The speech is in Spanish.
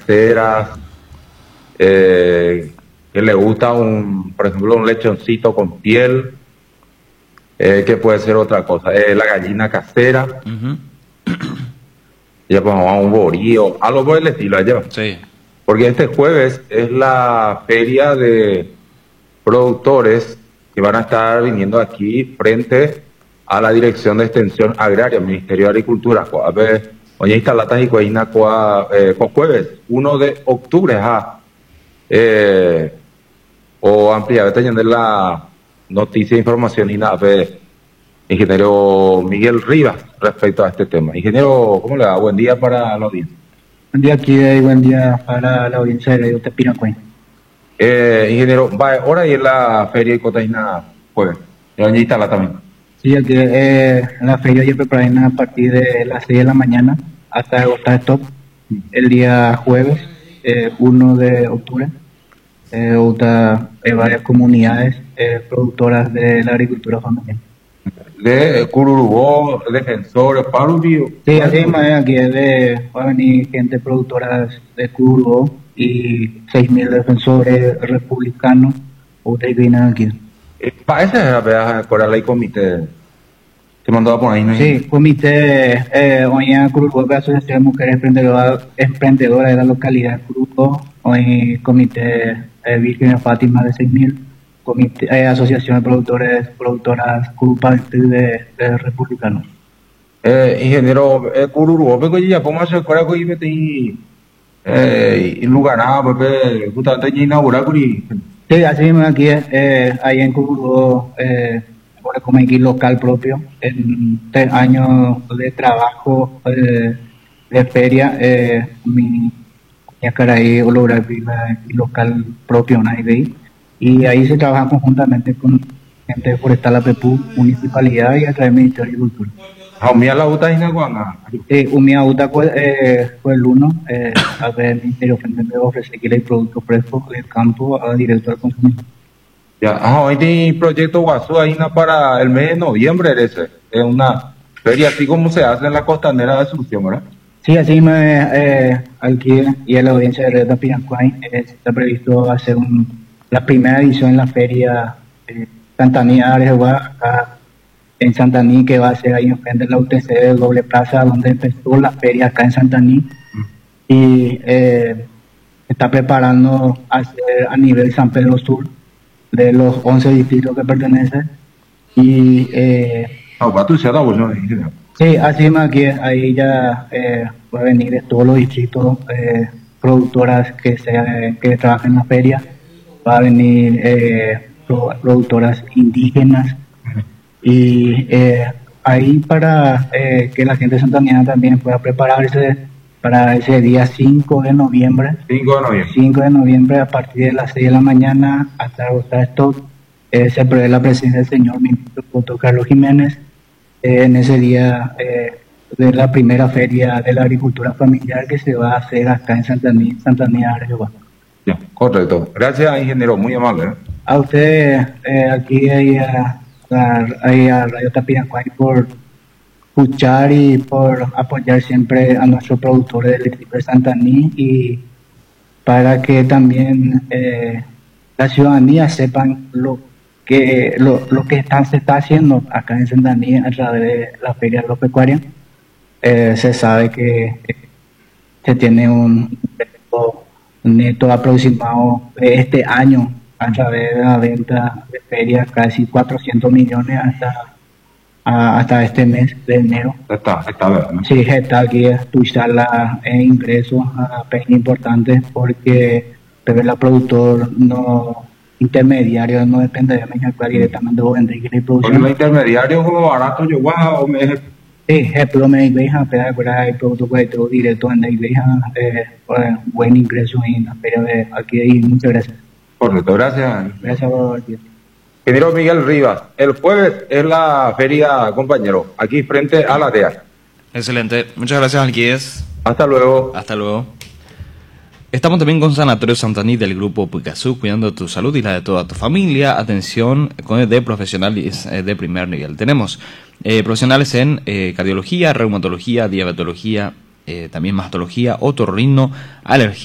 caseras, que le gusta por ejemplo, un lechoncito con piel, que puede ser otra cosa, la gallina casera, ya pues a un borío, algo por el estilo, lleva. Sí. Porque este jueves es la feria de productores que van a estar viniendo aquí frente a la Dirección de Extensión Agraria, Ministerio de Agricultura. A ver, hoy instalatas y cuaina jueves 1 de octubre, o ampliar teniendo la noticia e información y nada, ingeniero Miguel Rivas respecto a este tema. Ingeniero, ¿cómo le va? Buen día para la audiencia. Buen día aquí y buen día para la audiencia de Radio Tepiracuay. Ingeniero, va ahora y en la feria de Cotaina jueves. Ya instala también. Sí, aquí la feria ya preparada a partir de las 6 de la mañana hasta agotar stop el día jueves 1 de octubre. Varias comunidades productoras de la agricultura familiar. De Cururubó, Defensores, Parubio. Sí, así más aquí va a venir gente productora de Cururubó y 6.000 defensores republicanos. Ustedes vienen aquí. Parece por la ley comité. Te mandó a poner ahí, ¿no? Sí, comité, hoy en Cururubó, Asociación de Mujeres Emprendedoras de la localidad de Cururubó, hoy comité Virgen de Fátima de 6.000. Asociación de productoras culpantes de republicanos. Ingeniero Cururubó, pero ya podemos hacer cosas que metí en lugar porque justamente ya inaugurar sí, así mismo aquí ahí en Cururubó como aquí local propio en 3 años de trabajo de feria mi cara ahí lograr local propio ahí. Y ahí se trabaja conjuntamente con gente de Forestal APPU, Municipalidad y a través del Ministerio de Agricultura. ¿Umia la UTA y Naguanga? Umia UTA fue el 1, a ver, el Ministerio de ofrece que el producto fresco del campo directo al consumidor. Ya, hoy tiene proyecto Guazú ahí para el mes de noviembre, es una feria así como se hace en la costanera de Asunción, ¿verdad? Sí, así aquí y en la audiencia de Red Tepiracuay está previsto hacer la primera edición en la feria Santaní Areguá, acá en Santaní, que va a ser ahí enfrente de la UTC de Doble Plaza, donde empezó la feria acá en Santaní. Y está preparando hacer a nivel San Pedro Sur, de los 11 distritos que pertenecen. Y sí, así más aquí, ahí ya va a venir de todos los distritos, productoras que trabajan en la feria. Va a venir productoras indígenas y ahí para que la gente santanera también pueda prepararse para ese día 5 de noviembre. 5 de noviembre a partir de las 6 de la mañana hasta agotar stock. Se prevé la presencia del señor ministro Carlos Jiménez en ese día de la primera feria de la agricultura familiar que se va a hacer acá en Santaní Areguá. Ya, correcto. Gracias, ingeniero, muy amable. A usted, aquí a Radio Tepiracuay por escuchar y por apoyar siempre a nuestros productores del distrito de Santaní y para que también la ciudadanía sepan lo que se está haciendo acá en Santaní a través de la Feria Agropecuaria. Se sabe que se tiene un neto aproximado de este año a través de la venta de ferias, casi 400 millones hasta este mes de enero. Está bien, ¿no? Sí, está aquí escuchar ingresos importantes porque el productor no intermediario no depende de mezclar directamente de Enrique y producción. Porque los intermediarios como barato yo o me sí, pero me deja el producto directo en la iglesia, buen ingreso en la feria de aquí. Muchas gracias. Correcto, gracias. Gracias por Ingeniero Miguel Rivas, el jueves es la feria, compañero, aquí frente a la DEA. Excelente, muchas gracias, Alquides. Hasta luego. Hasta luego. Estamos también con Sanatorio Santaní del Grupo Picasú, cuidando tu salud y la de toda tu familia. Atención de profesionales de primer nivel. Tenemos profesionales en cardiología, reumatología, diabetología, también mastología, otorrino, alergia.